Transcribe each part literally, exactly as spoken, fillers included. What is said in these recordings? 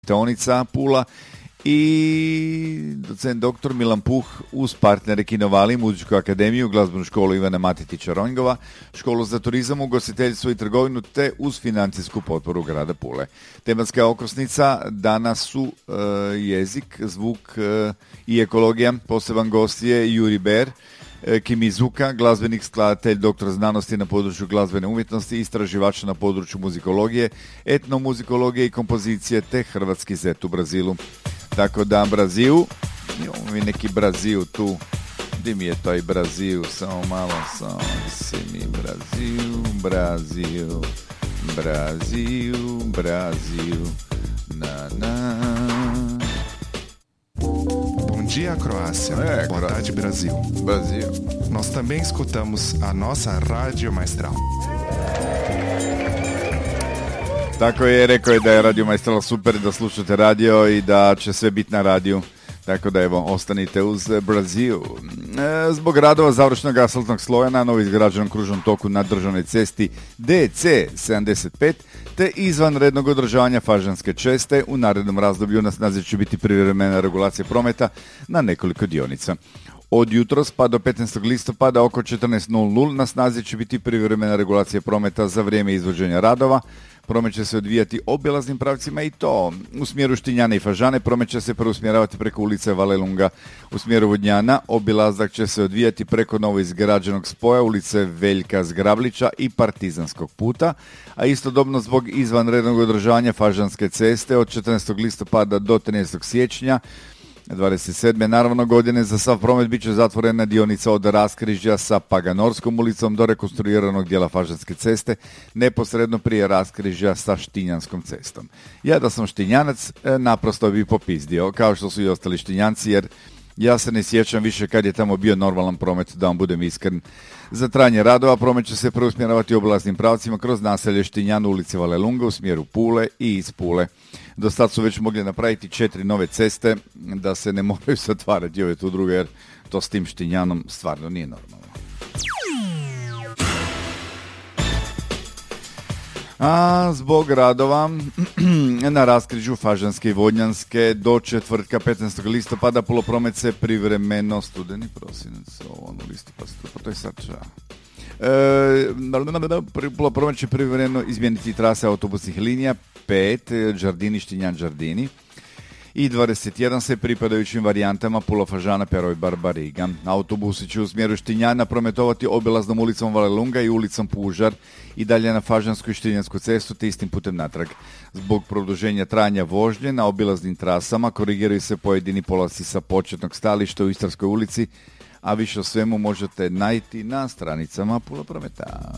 Teonica Pula i docent doktor Milan Puh uz partnere Kinovali, Muzičku akademiju, Glazbenu školu Ivana Matetića Ronjgova, školu za turizam, ugostiteljstvo i trgovinu te uz financijsku potporu grada Pule. Tematska okosnica danas su uh, jezik, zvuk uh, i ekologija. Poseban gost je Juri Ber, Kimizuka, glazbenik, skladatelj, doktor znanosti na području glazbene umjetnosti, istraživač na području muzikologije, etnomuzikologije i kompozicije te hrvatski zet u Brazilu. Tako da Brazil, imamo mi neki Brazil tu, gdje mi je taj Brazil, samo malo, samo se mi Brazil, Brazil, Brazil, Brazil, na na. Bom dia, Croácia. É, Boa Croácia. tarde, Brasil. Brasil. Nós também escutamos a nossa Rádio Maestral. Tako je, rekao je da je Radio Maestral super, da slušate radio i da će sve biti na radiju. Tako da evo, ostanite uz Brazil. E, zbog radova završnog asfaltnog sloja na novo izgrađenom kružnom toku na državnoj cesti D C sedamdeset pet te izvanrednog održavanja Fažanske ceste u narednom razdoblju na snazi će biti privremena regulacija prometa na nekoliko dionica. Od jutros pa do petnaestog listopada oko četrnaest na snazi će biti privremena regulacija prometa za vrijeme izvođenja radova. Promet će se odvijati obilaznim pravcima i to u smjeru Štinjana i Fažane. Promet će se preusmjeravati preko ulice Valelunga. U smjeru Vodnjana obilazak će se odvijati preko novo izgrađenog spoja ulice Veljka Zgrablića i Partizanskog puta, a istodobno zbog izvanrednog održavanja Fažanske ceste od četrnaestog listopada do trinaestog siječnja dvadeset sedme naravno godine za sav promet bit će zatvorena dionica od raskrižja sa Paganorskom ulicom do rekonstruiranog dijela Fažanske ceste neposredno prije raskrižja sa Štinjanskom cestom. Ja da sam Štinjanac naprosto bi popizdio, kao što su i ostali Štinjanci, jer ja se ne sjećam više kad je tamo bio normalan promet, da vam budem iskren. Za trajanje radova promet će se preusmjeravati obilaznim pravcima kroz naselje Štinjan, ulici Valelunga u smjeru Pule i iz Pule. Do sad su već mogli napraviti četiri nove ceste da se ne moraju zatvarati ove tu druge, jer to s tim Štinjanom stvarno nije normalno. A zbog radova na raskrižju Fažanske i Vodnjanske do četvrtka petnaestog listopada polopromet se privremeno studeni prosinac, ovo listopad, pa to je sad ča. E, polopromet će privremeno izmijeniti trase autobusnih linija pet, Đardini, Štinjan, Đardini i dvadeset jedan se pripadajućim varijantama Pula, Fažana, Peroj, Barbariga. Autobusi će u smjeru Štinjana prometovati obilaznom ulicom Valelunga i ulicom Pužar i dalje na Fažansku i Štinjansku cestu te istim putem natrag. Zbog produženja trajanja vožnje na obilaznim trasama korigiraju se pojedini polasci sa početnog stajališta u Istarskoj ulici, a više o svemu možete najti na stranicama Pula Prometa.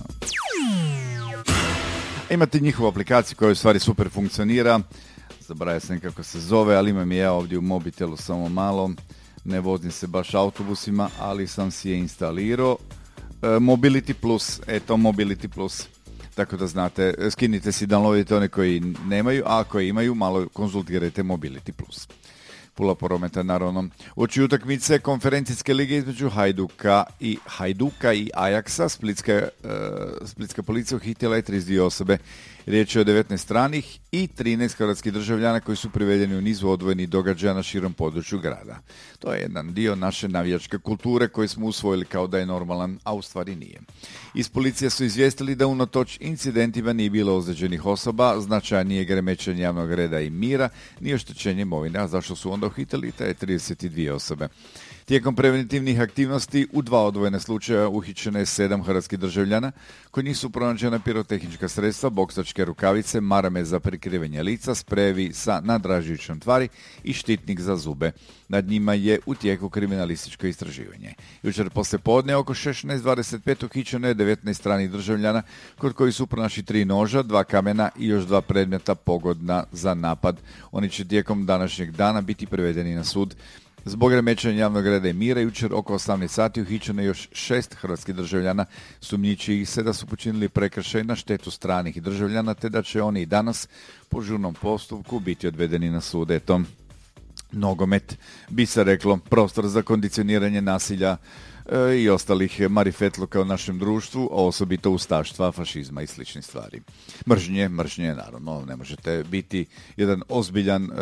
Imate njihovu aplikaciju koja u stvari super funkcionira. Zaboravio sam kako se zove, ali imam je ja ovdje u mobitelu samo malo. Ne vozim se baš autobusima, ali sam si je instalirao. E, Mobility Plus, eto Mobility Plus. Tako da znate, skinite si, downloadite one koji nemaju, a koji imaju, malo konzultirajte Mobility Plus. Pula Prometa, naravno. Uoči utakmice konferencijske lige između Hajduka i Hajduka i Ajaksa, Splitska, uh, Splitska policija uhitila je trideset dvije osobe. Riječ je o devetnaest stranih i trinaest hrvatskih državljana koji su privedeni u nizu odvojenih događaja na širom području grada. To je jedan dio naše navijačke kulture koji smo usvojili kao da je normalan, a u stvari nije. Iz policije su izvijestili da unatoč incidentima nije bilo ozlijeđenih osoba, značajnijeg remećenja javnog reda i mira, ni oštećenje imovine, a zašto su onda uhitili te trideset dvije osobe. Tijekom preventivnih aktivnosti u dva odvojene slučaja uhićeno je sedam hrvatskih državljana. Kod njih su pronađena pirotehnička sredstva, boksačke rukavice, marame za prikrivanje lica, sprejevi sa nadražujućom tvari i štitnik za zube. Nad njima je u tijeku kriminalističko istraživanje. Jučer poslije podne oko šesnaest dvadeset pet uhićeno je devetnaest stranih državljana kod kojih su pronašli tri noža, dva kamena i još dva predmeta pogodna za napad. Oni će tijekom današnjeg dana biti prevedeni na sud. Zbog remećenja javnog reda i mira jučer oko osamnaest sati uhićeno je još šest hrvatskih državljana, sumnjiči ih se da su počinili prekršaj na štetu stranih državljana te da će oni i danas po žurnom postupku biti odvedeni na sud. Eto, nogomet, bi se reklo, prostor za kondicioniranje nasilja e, i ostalih marifetluka u našem društvu, a osobito ustaštva, fašizma i sličnih stvari. Mržnje, mržnje, naravno, ne možete biti jedan ozbiljan